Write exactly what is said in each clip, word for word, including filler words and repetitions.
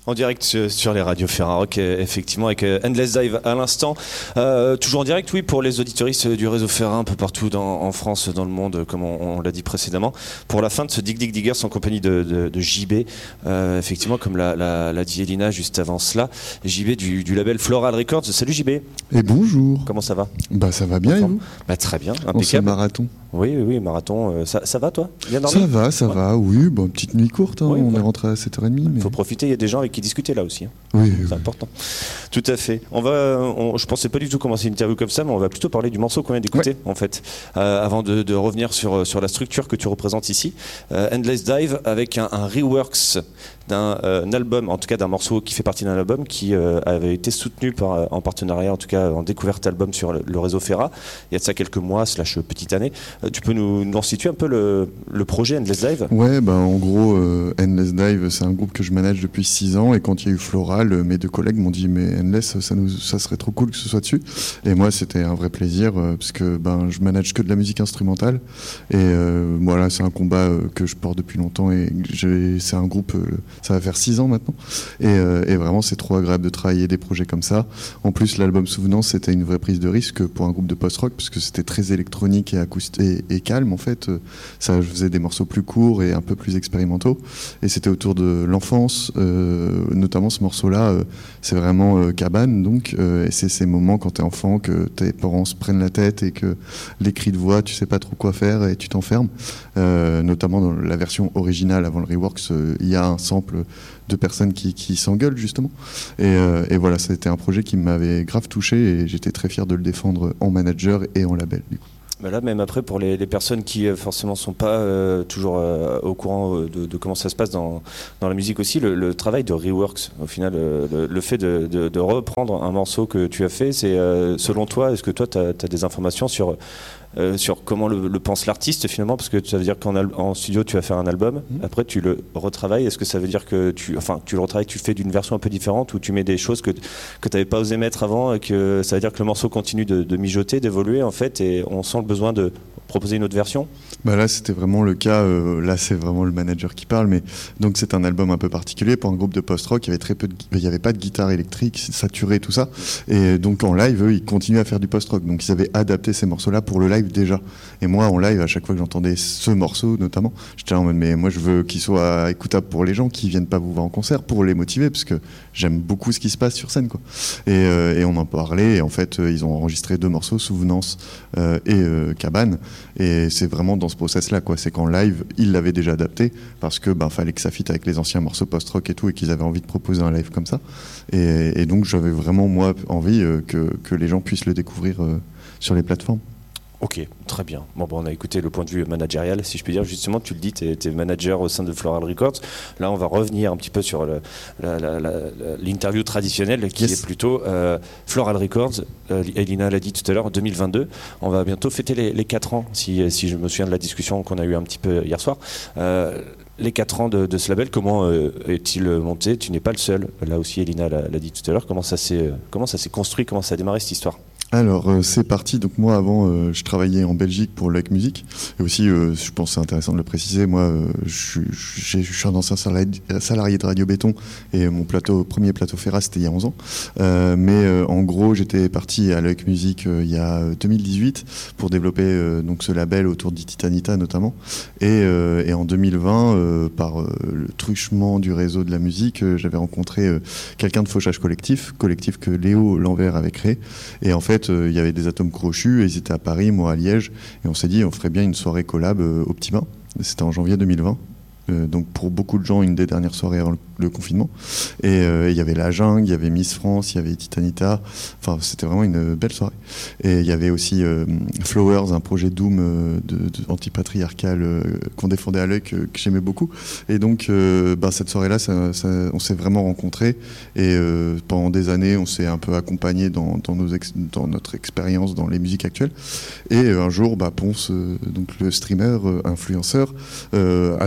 En direct sur les radios Ferrarock, effectivement, avec Endless Dive à l'instant. Euh, toujours en direct, oui, pour les auditoristes du réseau Ferra, un peu partout dans, en France, dans le monde, comme on, on l'a dit précédemment. Pour la fin de ce Dig Dig Diggers en compagnie de, de, de J B, euh, effectivement, comme l'a, la, la dit Elina juste avant cela, J B du, du label Floral Records. Salut J B. Et bonjour. Comment ça va? Bah ça va bien et vous? Bah très bien, impeccable. En ce marathon. Oui, oui, oui, marathon. Euh, ça, ça va toi? Bien dormi? Ça va, ça ouais. va, oui. Bon, petite nuit courte, hein, oui, on ouais. est rentré à sept heures trente. Il mais... faut profiter, il y a des gens avec qui discuter là aussi. Hein. Oui, c'est oui. important. Tout à fait. On va, on, je pensais pas du tout commencer une interview comme ça, mais on va plutôt parler du morceau qu'on vient d'écouter, ouais. en fait, euh, avant de, de revenir sur, sur la structure que tu représentes ici. Euh, Endless Dive avec un, un reworks d'un euh, un album, en tout cas d'un morceau qui fait partie d'un album qui euh, avait été soutenu par, en partenariat, en tout cas en découverte album sur le, le réseau Ferra. Il y a de ça quelques mois, slash petite année. Euh, tu peux nous, nous situer un peu le, le projet Endless Dive? Ouais, bah, en gros, euh, Endless Dive, c'est un groupe que je manage depuis six ans et quand il y a eu Floral, euh, mes deux collègues m'ont dit mais Endless, ça, nous, ça serait trop cool que ce soit dessus. Et moi, c'était un vrai plaisir euh, parce que ben, je manage que de la musique instrumentale et euh, voilà, c'est un combat euh, que je porte depuis longtemps et j'ai, c'est un groupe, euh, ça va faire six ans maintenant et, euh, et vraiment c'est trop agréable de travailler des projets comme ça. En plus, l'album Souvenance, c'était une vraie prise de risque pour un groupe de post-rock parce que c'était très électronique et acoustique et, et calme en fait. Ça, je faisais des morceaux plus courts et un peu plus expérimentaux et c'était autour de l'enfance, euh, notamment ce morceau-là, euh, c'est vraiment euh, cabane donc euh, et c'est ces moments quand t'es enfant que tes parents se prennent la tête et que les cris de voix, tu sais pas trop quoi faire et tu t'enfermes. Euh, notamment dans la version originale avant le reworks, euh, il y a un sample de personnes qui, qui s'engueulent justement et, euh, et voilà, c'était un projet qui m'avait grave touché et j'étais très fier de le défendre en manager et en label du coup. Bah là, même après, pour les, les personnes qui euh, forcément sont pas euh, toujours euh, au courant de, de comment ça se passe dans, dans la musique aussi, le, le travail de reworks, au final, euh, le, le fait de, de, de reprendre un morceau que tu as fait, c'est euh, selon toi, est-ce que toi, tu as des informations sur Euh, sur comment le, le pense l'artiste finalement, parce que ça veut dire qu'en al- en studio tu vas faire un album, mmh. après tu le retravailles, est-ce que ça veut dire que tu, enfin, tu le retravailles, tu fais d'une version un peu différente ou tu mets des choses que, que tu n'avais pas osé mettre avant et que ça veut dire que le morceau continue de, de mijoter, d'évoluer en fait et on sent le besoin de proposer une autre version? Bah là c'était vraiment le cas, euh, là c'est vraiment le manager qui parle, mais donc c'est un album un peu particulier pour un groupe de post-rock, il y avait très peu de, il y avait pas de guitare électrique saturée tout ça et donc en live eux ils continuaient à faire du post-rock, donc ils avaient adapté ces morceaux là pour le live déjà. Et moi en live, à chaque fois que j'entendais ce morceau notamment, j'étais là en mode mais moi je veux qu'il soit écoutable pour les gens qui viennent pas vous voir en concert, pour les motiver parce que j'aime beaucoup ce qui se passe sur scène quoi. Et, euh, et on en parlait et en fait euh, ils ont enregistré deux morceaux, Souvenance euh, et euh, Cabane, et c'est vraiment dans ce process là quoi, c'est qu'en live ils l'avaient déjà adapté parce que ben fallait que ça fitte avec les anciens morceaux post-rock et tout et qu'ils avaient envie de proposer un live comme ça et, et donc j'avais vraiment moi envie euh, que, que les gens puissent le découvrir euh, sur les plateformes. Ok, très bien. Bon, bon, on a écouté le point de vue managérial, si je puis dire. Justement, tu le dis, tu es manager au sein de Floral Records. Là, on va revenir un petit peu sur le, la, la, la, l'interview traditionnelle qui yes. est plutôt euh, Floral Records. Euh, Elina l'a dit tout à l'heure, deux mille vingt-deux. On va bientôt fêter les, les quatre ans, si, si je me souviens de la discussion qu'on a eue un petit peu hier soir. Euh, les quatre ans de, de ce label, comment euh, est-il monté? Tu n'es pas le seul. Là aussi, Elina l'a, l'a dit tout à l'heure. Comment ça s'est, comment ça s'est construit? Comment ça a démarré cette histoire? Alors euh, c'est parti, donc moi avant euh, je travaillais en Belgique pour Like Music et aussi euh, je pense que c'est intéressant de le préciser, moi euh, je, je, je suis un ancien salarié de Radio Béton et mon plateau, premier plateau Ferra c'était il y a onze ans euh, mais euh, en gros j'étais parti à Like Music euh, il y a deux mille dix-huit pour développer euh, donc ce label autour d'Ititanita notamment et, euh, et en deux mille vingt euh, par euh, le truchement du réseau de la musique euh, j'avais rencontré euh, quelqu'un de Fauchage Collectif, collectif que Léo Lanvers avait créé et en fait il euh, y avait des atomes crochus, ils étaient à Paris, moi à Liège, et on s'est dit on ferait bien une soirée collab euh, au Petit Bain. C'était en janvier deux mille vingt. Euh, donc pour beaucoup de gens, une des dernières soirées avant le, le confinement. Et il euh, y avait La Jungle, il y avait Miss France, il y avait Titanita. Enfin, c'était vraiment une belle soirée. Et il y avait aussi euh, Flowers, un projet Doom euh, de, de anti-patriarcal euh, qu'on défendait à l'œil, que, que j'aimais beaucoup. Et donc, euh, bah, cette soirée-là, ça, ça, on s'est vraiment rencontrés. Et euh, pendant des années, on s'est un peu accompagnés dans, dans, nos ex, dans notre expérience dans les musiques actuelles. Et euh, un jour, bah, Ponce, euh, donc le streamer, euh, influenceur, euh, avait envie d'un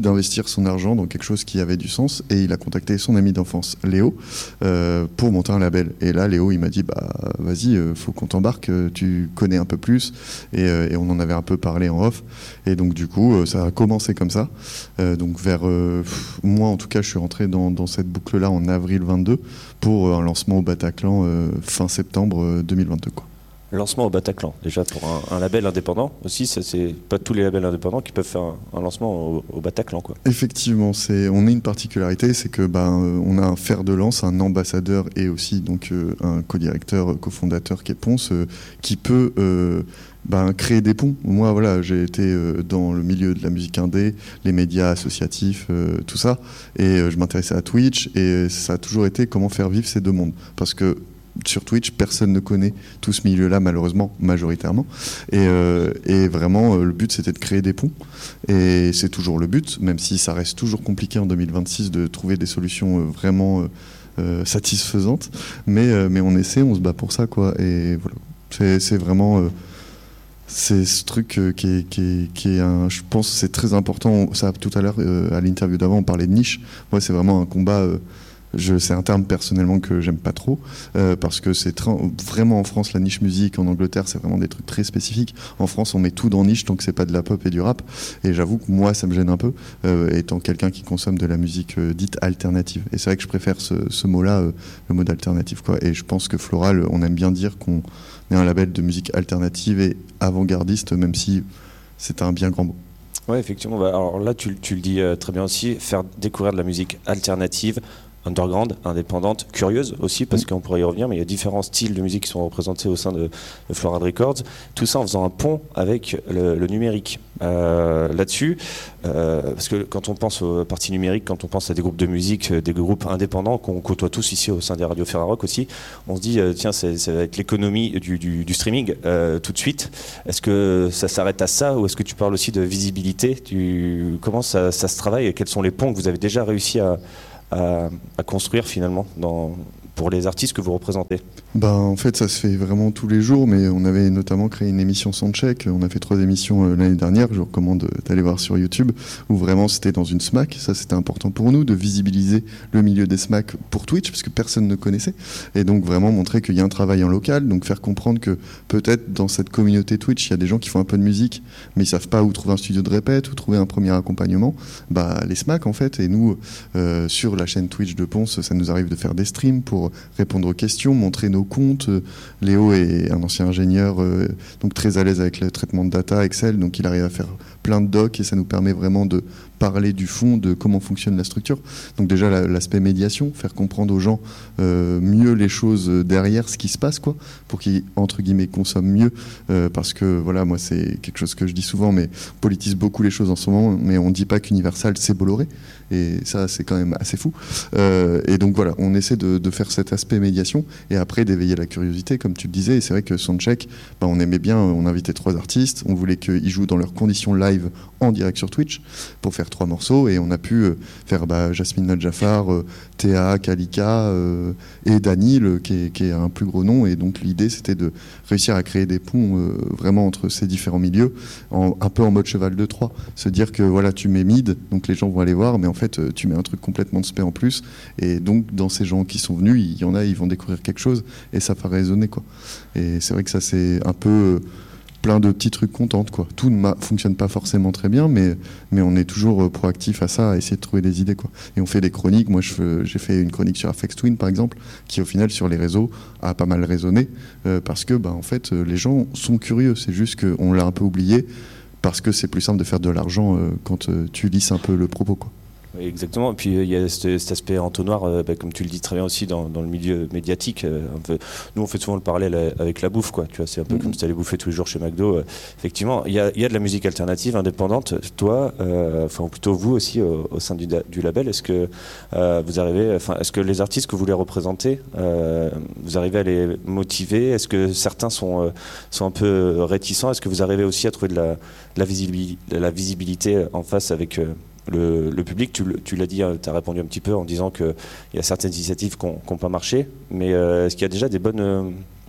d'investir son argent dans quelque chose qui avait du sens, et il a contacté son ami d'enfance, Léo, euh, pour monter un label. Et là, Léo, il m'a dit, bah vas-y, euh, faut qu'on t'embarque, euh, tu connais un peu plus, et, euh, et on en avait un peu parlé en off. Et donc du coup, euh, ça a commencé comme ça. Euh, donc vers, euh, pff, moi en tout cas, je suis rentré dans, dans cette boucle-là en avril vingt-deux pour euh, un lancement au Bataclan euh, fin septembre euh, deux mille vingt-deux, quoi. Lancement au Bataclan, déjà pour un, un label indépendant aussi, ça, c'est pas tous les labels indépendants qui peuvent faire un, un lancement au, au Bataclan, quoi. Effectivement, c'est, on a une particularité, c'est que ben, euh, on a un fer de lance, un ambassadeur et aussi donc euh, un co-directeur, euh, cofondateur qui est Ponce, euh, qui peut euh, ben, créer des ponts. Moi, voilà, j'ai été euh, dans le milieu de la musique indé, les médias associatifs, euh, tout ça, et euh, je m'intéressais à Twitch, et ça a toujours été comment faire vivre ces deux mondes, parce que sur Twitch, personne ne connaît tout ce milieu-là, malheureusement, majoritairement. Et, euh, et vraiment, euh, le but, c'était de créer des ponts. Et c'est toujours le but, même si ça reste toujours compliqué en deux mille vingt-six de trouver des solutions euh, vraiment euh, euh, satisfaisantes. Mais, euh, mais on essaie, on se bat pour ça, quoi. Et voilà, c'est, c'est vraiment... Euh, c'est ce truc euh, qui est, qui est, qui est un... Je pense que c'est très important. Ça, tout à l'heure, euh, à l'interview d'avant, on parlait de niche. Moi, c'est vraiment un combat... Euh, Je, c'est un terme personnellement que j'aime pas trop euh, parce que c'est tra- vraiment en France la niche musique, en Angleterre c'est vraiment des trucs très spécifiques. En France on met tout dans niche donc c'est pas de la pop et du rap, et j'avoue que moi ça me gêne un peu euh, étant quelqu'un qui consomme de la musique euh, dite alternative, et c'est vrai que je préfère ce, ce mot là, euh, le mot d'alternative, quoi. Et je pense que Floral, on aime bien dire qu'on est un label de musique alternative et avant-gardiste, même si c'est un bien grand mot. Ouais, effectivement, bah, alors là tu, tu le dis euh, très bien aussi, faire découvrir de la musique alternative, underground, indépendante, curieuse aussi, parce qu'on pourrait y revenir, mais il y a différents styles de musique qui sont représentés au sein de, de Floral Records, tout ça en faisant un pont avec le, le numérique. Euh, là-dessus, euh, parce que quand on pense aux parties numériques, quand on pense à des groupes de musique, des groupes indépendants qu'on côtoie tous ici au sein des radios Ferrarock aussi, on se dit, euh, tiens, c'est, ça va être l'économie du, du, du streaming euh, tout de suite. Est-ce que ça s'arrête à ça, ou est-ce que tu parles aussi de visibilité du, comment ça, ça se travaille, et quels sont les ponts que vous avez déjà réussi à À, à construire finalement dans, pour les artistes que vous représentez? Ben, en fait, ça se fait vraiment tous les jours, mais on avait notamment créé une émission Soundcheck. On a fait trois émissions euh, l'année dernière, je vous recommande d'aller voir sur YouTube, où vraiment c'était dans une SMAC. Ça, c'était important pour nous, de visibiliser le milieu des SMAC pour Twitch, parce que personne ne connaissait. Et donc vraiment montrer qu'il y a un travail en local, donc faire comprendre que peut-être dans cette communauté Twitch, il y a des gens qui font un peu de musique, mais ils savent pas où trouver un studio de répète, où trouver un premier accompagnement. Bah, les SMAC, en fait, et nous, euh, sur la chaîne Twitch de Ponce, ça nous arrive de faire des streams pour répondre aux questions, montrer nos comptes. Léo est un ancien ingénieur, euh, donc très à l'aise avec le traitement de data, Excel, donc il arrive à faire plein de docs, et ça nous permet vraiment de parler du fond, de comment fonctionne la structure. Donc déjà la, l'aspect médiation, faire comprendre aux gens euh, mieux les choses derrière ce qui se passe, quoi, pour qu'ils, entre guillemets, consomment mieux, euh, parce que voilà, moi c'est quelque chose que je dis souvent, mais on politise beaucoup les choses en ce moment, mais on ne dit pas qu'Universal c'est Bolloré, et ça c'est quand même assez fou. Euh, et donc voilà, on essaie de, de faire cet aspect médiation, et après d'éveiller la curiosité, comme tu le disais. Et c'est vrai que Soundcheck, bah, on aimait bien, on invitait trois artistes, on voulait qu'ils jouent dans leurs conditions live en direct sur Twitch pour faire trois morceaux, et on a pu euh, faire bah, Jasmine Nadjafar, euh, Théa, Kalika euh, et Daniel qui est, qui est un plus gros nom. Et donc l'idée c'était de réussir à créer des ponts euh, vraiment entre ces différents milieux, en, un peu en mode cheval de Troie, se dire que voilà, tu mets mid, donc les gens vont aller voir, mais en fait tu mets un truc complètement de spé en plus, et donc dans ces gens qui sont venus, il y en a, ils vont découvrir quelque chose, et ça va résonner, quoi. Et c'est vrai que ça c'est un peu euh, plein de petits trucs contentes, quoi. Tout ne fonctionne pas forcément très bien, mais, mais on est toujours euh, proactif à ça, à essayer de trouver des idées, quoi. Et on fait des chroniques. Moi, je fais, j'ai fait une chronique sur Aphex Twin, par exemple, qui au final, sur les réseaux, a pas mal résonné, euh, parce que, bah, en fait, euh, les gens sont curieux. C'est juste qu'on l'a un peu oublié, parce que c'est plus simple de faire de l'argent euh, quand euh, tu lisses un peu le propos, quoi. Oui, exactement. Et puis il y a cet, cet aspect entonnoir, euh, bah, comme tu le dis très bien aussi dans, dans le milieu médiatique. Euh, un peu, nous, on fait souvent le parallèle avec la bouffe, quoi. Tu vois, c'est un peu mmh. comme si tu allais bouffer tous les jours chez McDo. Euh, effectivement, il y a, y a de la musique alternative, indépendante. Toi, euh, enfin plutôt vous aussi au, au sein du, du label, est-ce que euh, vous arrivez, enfin, est-ce que les artistes que vous les représentez, euh, vous arrivez à les motiver? Est-ce que certains sont, euh, sont un peu réticents? Est-ce que vous arrivez aussi à trouver de la, de la, visibilité, de la visibilité en face avec euh, Le, le public? Tu, tu l'as dit, tu as répondu un petit peu en disant qu'il y a certaines initiatives qui n'ont pas marché, mais euh, est-ce qu'il y a déjà des bonnes, euh,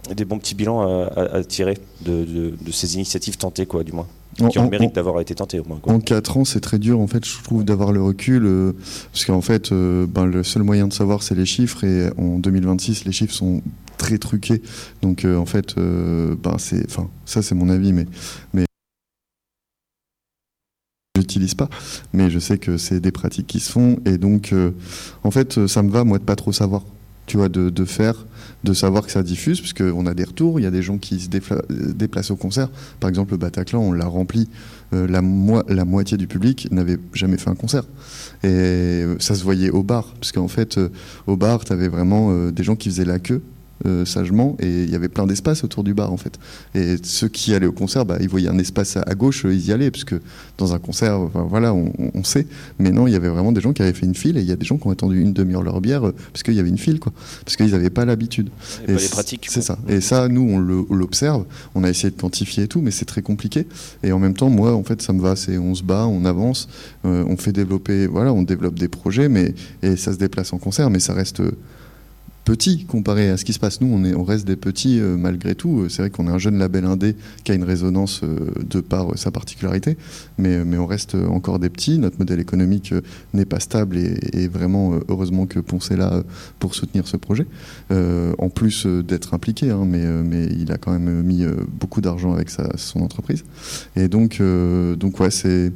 des bons petits bilans à, à, à tirer de, de, de ces initiatives tentées, quoi, du moins. En, qui ont le en, mérite en, d'avoir été tentées, au moins, quoi. En quatre ans, c'est très dur, en fait, je trouve, d'avoir le recul, euh, parce qu'en fait, euh, ben, le seul moyen de savoir, c'est les chiffres, et en deux mille vingt-six, les chiffres sont très truqués. Donc, euh, en fait, euh, ben, c'est, enfin, ça, c'est mon avis, mais... mais j'utilise pas, mais je sais que c'est des pratiques qui se font, et donc euh, en fait ça me va moi de pas trop savoir, tu vois, de, de faire, de savoir que ça diffuse, parce qu'on a des retours, il y a des gens qui se défla- déplacent au concert, par exemple le Bataclan, on l'a rempli, euh, la, mo- la moitié du public n'avait jamais fait un concert, et ça se voyait au bar, parce qu'en fait euh, au bar t'avais vraiment euh, des gens qui faisaient la queue, Euh, sagement, et il y avait plein d'espace autour du bar en fait, et ceux qui allaient au concert, bah, ils voyaient un espace à, à gauche, ils y allaient, parce que dans un concert, enfin, voilà, on, on sait, mais non, il y avait vraiment des gens qui avaient fait une file, et il y a des gens qui ont attendu une demi-heure leur bière euh, parce qu'il y avait une file, quoi, parce qu'ils n'avaient pas l'habitude, et pas les pratiques, c'est ça, et ça nous on, le, on l'observe, on a essayé de quantifier et tout, mais c'est très compliqué, et en même temps moi en fait ça me va, c'est on se bat, on avance, euh, on fait développer, voilà, on développe des projets, mais et ça se déplace en concert, mais ça reste euh, petit comparé à ce qui se passe. Nous, on, est, on reste des petits euh, malgré tout. C'est vrai qu'on est un jeune label indé qui a une résonance euh, de par euh, sa particularité, mais, mais on reste encore des petits. Notre modèle économique euh, n'est pas stable et, et vraiment, euh, heureusement que Ponce est là euh, pour soutenir ce projet. Euh, en plus euh, d'être impliqué, hein, mais, euh, mais il a quand même mis euh, beaucoup d'argent avec sa, son entreprise. Et donc, euh, donc ouais, c'est...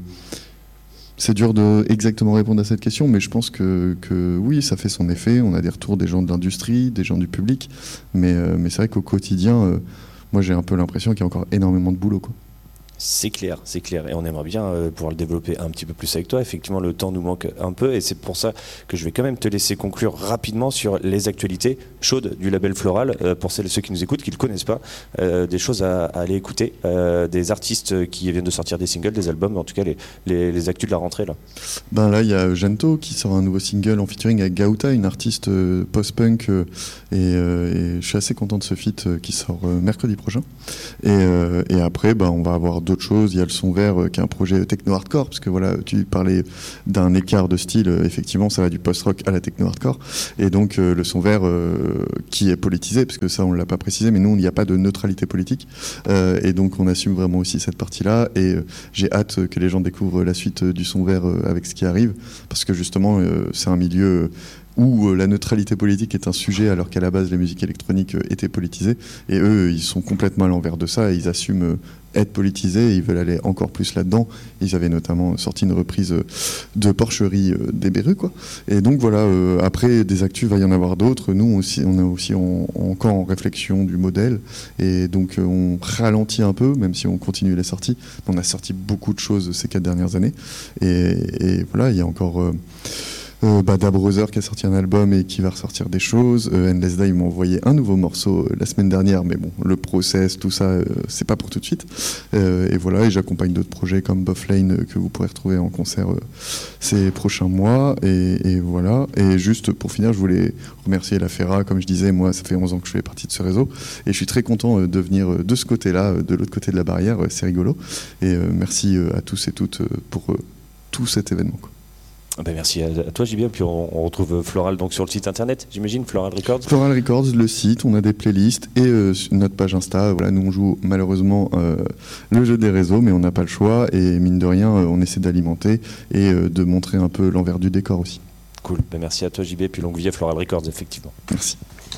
C'est dur de exactement répondre à cette question, mais je pense que, que oui, ça fait son effet. On a des retours des gens de l'industrie, des gens du public, mais, euh, mais c'est vrai qu'au quotidien, euh, moi j'ai un peu l'impression qu'il y a encore énormément de boulot, quoi. C'est clair, c'est clair. Et on aimerait bien euh, pouvoir le développer un petit peu plus avec toi. Effectivement, le temps nous manque un peu et c'est pour ça que je vais quand même te laisser conclure rapidement sur les actualités chaudes du label Floral, euh, pour celles et ceux qui nous écoutent, qui ne le connaissent pas, euh, des choses à, à aller écouter, euh, des artistes qui viennent de sortir des singles, des albums, en tout cas les, les, les actus de la rentrée. Là, ben là, il y a Gento qui sort un nouveau single en featuring avec Gauta, une artiste euh, post-punk, euh, et, euh, et je suis assez content de ce feat euh, qui sort euh, mercredi prochain. Et, euh, et après, ben, on va avoir d'autres choses. Il y a le Son Vert euh, qui est un projet techno-hardcore, parce que voilà, tu parlais d'un écart de style, euh, effectivement ça va du post-rock à la techno-hardcore, et donc euh, le Son Vert euh, qui est politisé, parce que ça on ne l'a pas précisé, mais nous il n'y a pas de neutralité politique, euh, et donc on assume vraiment aussi cette partie-là, et euh, j'ai hâte que les gens découvrent la suite euh, du Son Vert euh, avec ce qui arrive, parce que justement euh, c'est un milieu euh, où la neutralité politique est un sujet, alors qu'à la base les musiques électroniques étaient politisées, et eux ils sont complètement à l'envers de ça, et ils assument être politisés, et ils veulent aller encore plus là-dedans. Ils avaient notamment sorti une reprise de Porcherie des Berus, quoi. Et donc voilà, euh, après des actus, il va y en avoir d'autres. Nous aussi, on est aussi en, encore en réflexion du modèle, et donc euh, on ralentit un peu, même si on continue les sorties. On a sorti beaucoup de choses ces quatre dernières années, et, et voilà, il y a encore... Euh, Euh, bah, Da Brother qui a sorti un album et qui va ressortir des choses. Euh, Endless Day, ils m'ont envoyé un nouveau morceau euh, la semaine dernière, mais bon, le process, tout ça, euh, c'est pas pour tout de suite. Euh, et voilà, et j'accompagne d'autres projets comme Buff Lane euh, que vous pourrez retrouver en concert euh, ces prochains mois. Et, et voilà. Et juste pour finir, je voulais remercier la Ferra. Comme je disais, moi, ça fait onze ans que je fais partie de ce réseau, et je suis très content euh, de venir euh, de ce côté-là, euh, de l'autre côté de la barrière. Euh, c'est rigolo. Et euh, merci euh, à tous et toutes euh, pour euh, tout cet événement, quoi. Ben merci à toi J B, puis on, on retrouve Floral donc sur le site internet, j'imagine, Floral Records. Floral Records, le site, on a des playlists et euh, notre page Insta. Voilà, nous on joue malheureusement euh, le jeu des réseaux, mais on n'a pas le choix, et mine de rien, euh, on essaie d'alimenter et euh, de montrer un peu l'envers du décor aussi. Cool, ben merci à toi J B, puis longue vie à Floral Records, effectivement. Merci.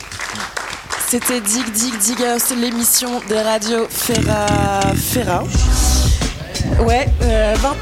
C'était Dig Dig Diggers, l'émission des radios Ferra Ferra. Ouais, euh, vingt